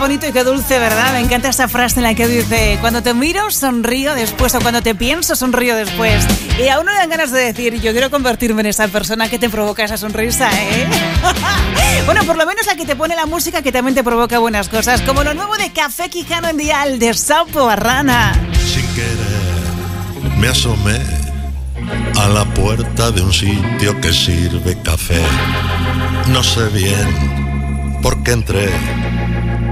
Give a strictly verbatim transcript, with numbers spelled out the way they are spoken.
bonito y qué dulce, ¿verdad? Me encanta esa frase en la que dice: cuando te miro, sonrío después, o cuando te pienso, sonrío después. Y aún no dan ganas de decir: yo quiero convertirme en esa persona que te provoca esa sonrisa, ¿eh? Bueno, por lo menos la que te pone la música que también te provoca buenas cosas, como lo nuevo de Café Quijano en Dial, de Sapo Arrana. Sin querer me asomé a la puerta de un sitio que sirve café. No sé bien por qué entré,